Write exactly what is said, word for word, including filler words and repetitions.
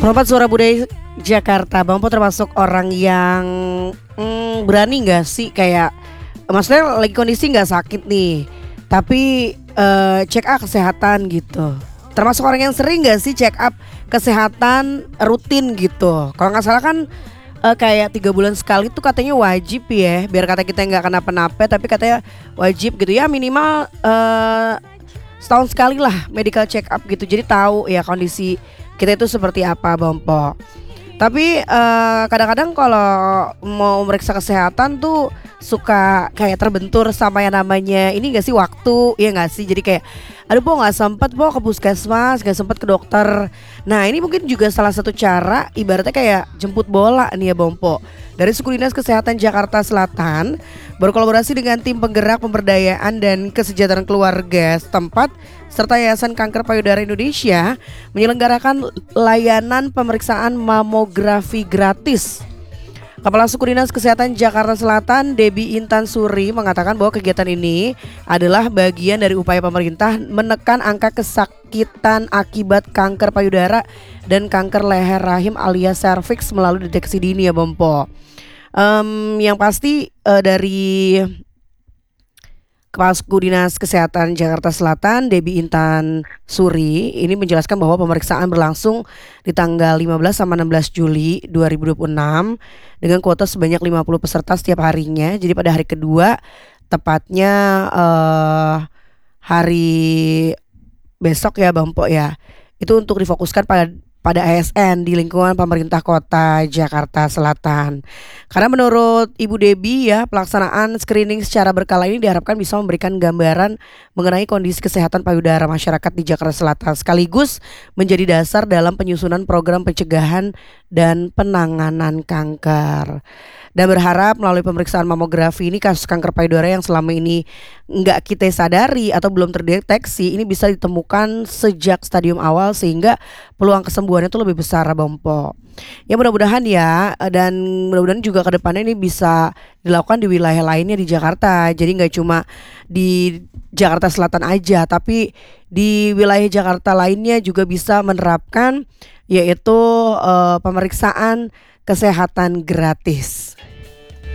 Perempat Suara Budaya Jakarta, Bang Po termasuk orang yang mm, berani nggak sih kayak, maksudnya lagi kondisi nggak sakit nih, tapi eh, check up kesehatan gitu. Termasuk orang yang sering nggak sih check up kesehatan rutin gitu. Kalau nggak salah kan eh, kayak tiga bulan sekali tuh katanya wajib ya, biar kata kita nggak kenapa-napa, tapi katanya wajib gitu ya, minimal eh, setahun sekali lah medical check up gitu. Jadi tahu ya kondisi kita itu seperti apa, Bompo. Tapi eh, kadang-kadang kalau mau meriksa kesehatan tuh suka kayak terbentur sama yang namanya ini gak sih, waktu, ya gak sih? Jadi kayak aduh po gak sempet po ke puskesmas, gak sempet ke dokter. Nah ini mungkin juga salah satu cara, ibaratnya kayak jemput bola nih ya, Bompo. Dari Suku Dinas Kesehatan Jakarta Selatan berkolaborasi dengan tim penggerak pemberdayaan dan kesejahteraan keluarga setempat serta Yayasan Kanker Payudara Indonesia menyelenggarakan layanan pemeriksaan mamografi gratis. Kepala Suku Dinas Kesehatan Jakarta Selatan, Debbie Intan Suri, mengatakan bahwa kegiatan ini adalah bagian dari upaya pemerintah menekan angka kesakitan akibat kanker payudara dan kanker leher rahim alias serviks melalui deteksi dini ya, Bompo. Um, yang pasti uh, dari Kepala Suku Dinas Kesehatan Jakarta Selatan, Debbie Intan Suri, ini menjelaskan bahwa pemeriksaan berlangsung di tanggal lima belas sampai enam belas Juli dua ribu dua puluh enam dengan kuota sebanyak lima puluh peserta setiap harinya. Jadi pada hari kedua, tepatnya uh, hari besok ya, Bang Po ya, itu untuk difokuskan pada pada A S N di lingkungan pemerintah kota Jakarta Selatan. Karena menurut Ibu Debbie ya, pelaksanaan screening secara berkala ini diharapkan bisa memberikan gambaran mengenai kondisi kesehatan payudara masyarakat di Jakarta Selatan, sekaligus menjadi dasar dalam penyusunan program pencegahan dan penanganan kanker. Dan berharap melalui pemeriksaan mamografi ini kasus kanker payudara yang selama ini nggak kita sadari atau belum terdeteksi ini bisa ditemukan sejak stadium awal sehingga peluang kesembuhannya itu lebih besar, Bompo. Ya mudah-mudahan ya, dan mudah-mudahan juga ke depannya ini bisa dilakukan di wilayah lainnya di Jakarta. Jadi nggak cuma di Jakarta Selatan aja, tapi di wilayah Jakarta lainnya juga bisa menerapkan yaitu uh, pemeriksaan kesehatan gratis.